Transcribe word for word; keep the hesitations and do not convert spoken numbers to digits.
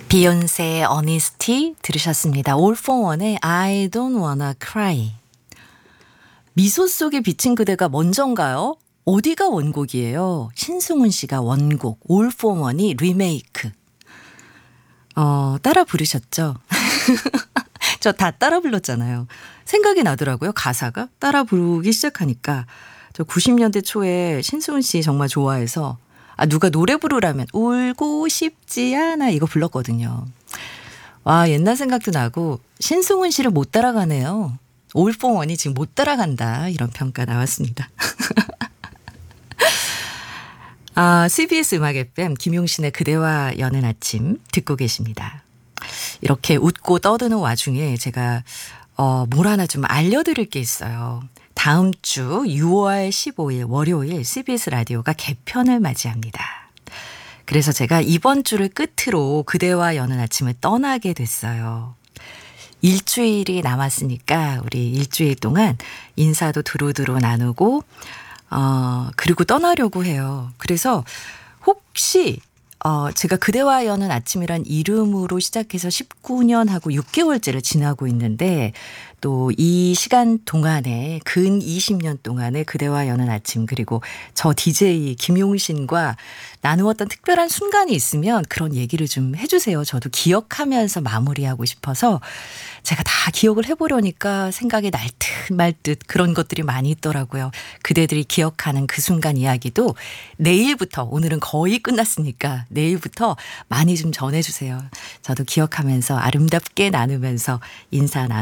비욘세의 어니스티 들으셨습니다. All for One의 I don't wanna cry. 미소 속에 비친 그대가 먼저인가요? 어디가 원곡이에요? 신승훈 씨가 원곡, All for One이 리메이크. 어, 따라 부르셨죠? 저 다 따라 불렀잖아요. 생각이 나더라고요. 가사가 따라 부르기 시작하니까. 저 구십 년대 초에 신승훈 씨 정말 좋아해서 아 누가 노래 부르라면 울고 싶지 않아 이거 불렀거든요. 와 옛날 생각도 나고 신승훈 씨를 못 따라가네요. All for One이 지금 못 따라간다 이런 평가 나왔습니다. 아, 씨비에스 음악 에프엠 김용신의 그대와 여는 아침 듣고 계십니다. 이렇게 웃고 떠드는 와중에 제가 어, 뭘 하나 좀 알려드릴 게 있어요. 다음 주 유월 십오일 월요일 씨비에스 라디오가 개편을 맞이합니다. 그래서 제가 이번 주를 끝으로 그대와 여는 아침을 떠나게 됐어요. 일주일이 남았으니까 우리 일주일 동안 인사도 두루두루 나누고 어, 그리고 떠나려고 해요. 그래서 혹시 어, 제가 그대와 여는 아침이란 이름으로 시작해서 십구 년 하고 육 개월째를 지나고 있는데 또 이 시간 동안에 근 이십 년 동안에 그대와 여는 아침 그리고 저 디제이 김용신과 나누었던 특별한 순간이 있으면 그런 얘기를 좀 해주세요. 저도 기억하면서 마무리하고 싶어서 제가 다 기억을 해보려니까 생각이 날 듯 말 듯 그런 것들이 많이 있더라고요. 그대들이 기억하는 그 순간 이야기도 내일부터 오늘은 거의 끝났으니까 내일부터 많이 좀 전해주세요. 저도 기억하면서 아름답게 나누면서 인사 나누